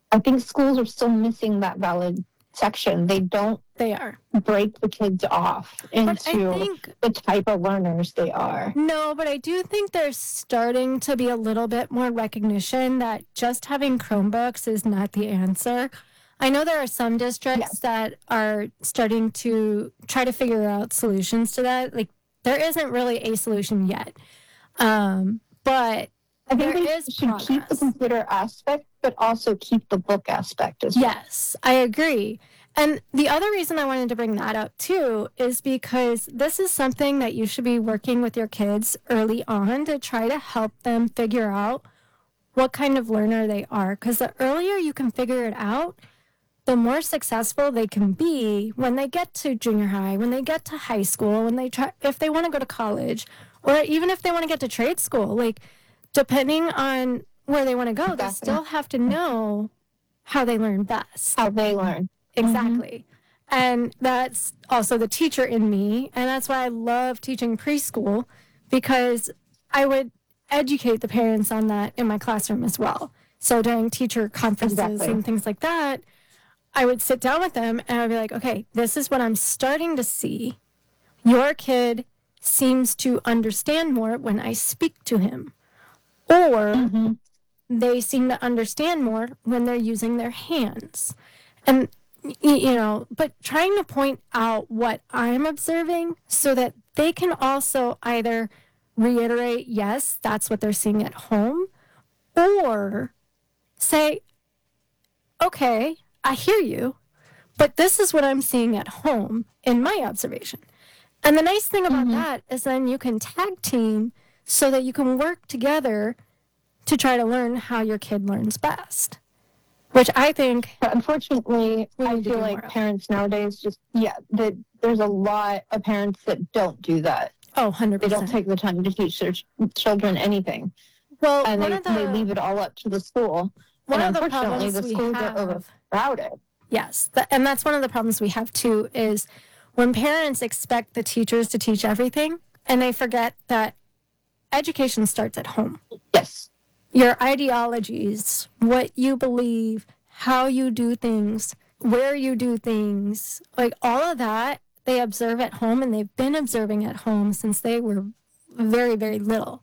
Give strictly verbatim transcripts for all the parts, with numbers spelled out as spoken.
I think schools are still missing that valid section. They don't They are. break the kids off into think, the type of learners they are. No, but I do think there's starting to be a little bit more recognition that just having Chromebooks is not the answer. I know there are some districts yes. that are starting to try to figure out solutions to that. Like, there isn't really a solution yet. Um, but I think there they is should progress. Keep the computer aspect, but also keep the book aspect as well. Yes, I agree. And the other reason I wanted to bring that up, too, is because this is something that you should be working with your kids early on to try to help them figure out what kind of learner they are. Because the earlier you can figure it out, the more successful they can be when they get to junior high, when they get to high school, when they try, if they want to go to college, or even if they want to get to trade school. Like, depending on where they want to go, exactly. they still have to know how they learn best. How they learn. Exactly. Mm-hmm. And that's also the teacher in me. And that's why I love teaching preschool, because I would educate the parents on that in my classroom as well. So during teacher conferences exactly. and things like that, I would sit down with them and I'd be like, okay, this is what I'm starting to see. Your kid seems to understand more when I speak to him. Or mm-hmm. they seem to understand more when they're using their hands. And, you know, but trying to point out what I'm observing so that they can also either reiterate, yes, that's what they're seeing at home, or say, okay, I hear you, but this is what I'm seeing at home in my observation. And the nice thing about mm-hmm. that is then you can tag team so that you can work together to try to learn how your kid learns best. Which I think... But unfortunately, I feel like parents of. nowadays just, yeah, the, there's a lot of parents that don't do that. Oh, one hundred percent. They don't take the time to teach their ch- children anything. Well, and they, the, they leave it all up to the school. One and of unfortunately, the, the schools have, are overcrowded. Yes, the, and that's one of the problems we have, too, is when parents expect the teachers to teach everything, and they forget that education starts at home. Yes. Your ideologies, what you believe, how you do things, where you do things, like all of that, they observe at home, and they've been observing at home since they were very, very little.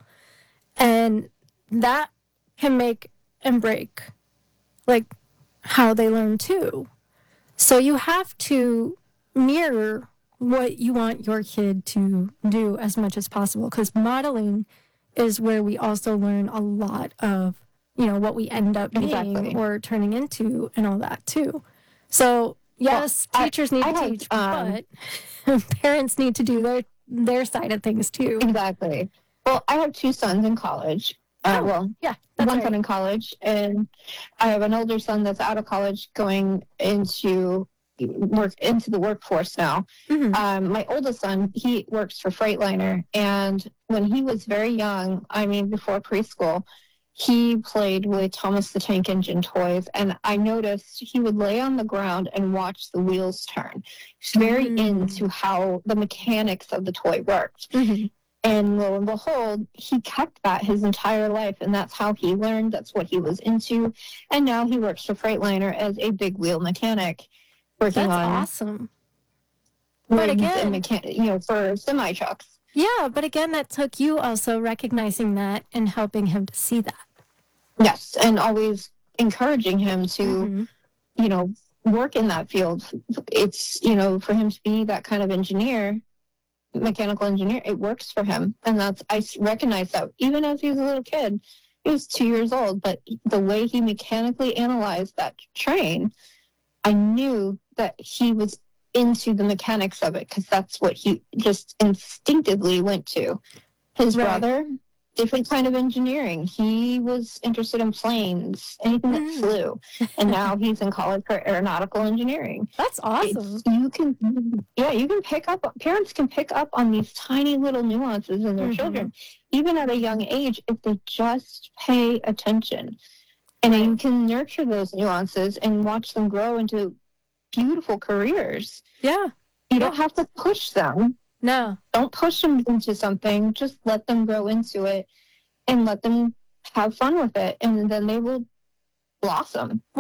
And that can make and break, like, how they learn, too. So you have to mirror what you want your kid to do as much as possible, because modeling is where we also learn a lot of, you know, what we end up being exactly. or turning into and all that, too. So, yes, well, teachers I, need I to have, teach, um, but parents need to do their, their side of things, too. Exactly. Well, I have two sons in college. Uh, oh, well, yeah, one right. son in college, and I have an older son that's out of college going into work into the workforce now. Mm-hmm. Um, my oldest son, he works for Freightliner, and when he was very young, I mean, before preschool, he played with Thomas the Tank Engine toys, and I noticed he would lay on the ground and watch the wheels turn. He's very mm-hmm. into how the mechanics of the toy worked. Mm-hmm. And lo and behold, he kept that his entire life, and that's how he learned. That's what he was into. And now he works for Freightliner as a big wheel mechanic, working that's on awesome. But again, and mechan- you know, for semi trucks. Yeah, but again, that took you also recognizing that and helping him to see that. Yes, and always encouraging him to, mm-hmm. you know, work in that field. It's, you know, for him to be that kind of engineer. Mechanical engineer, it works for him, and that's I recognize that even as he was a little kid. He was two years old, but the way he mechanically analyzed that train, I knew that he was into the mechanics of it, because that's what he just instinctively went to. His right. brother, different kind of engineering. He was interested in planes, anything that mm. flew, and now he's in college for aeronautical engineering. That's awesome. It's, you can, yeah, you can pick up. Parents can pick up on these tiny little nuances in their mm-hmm. children, even at a young age, if they just pay attention. And right. you can nurture those nuances and watch them grow into beautiful careers. Yeah, you yeah. don't have to push them. No. Don't push them into something. Just let them grow into it and let them have fun with it. And then they will blossom.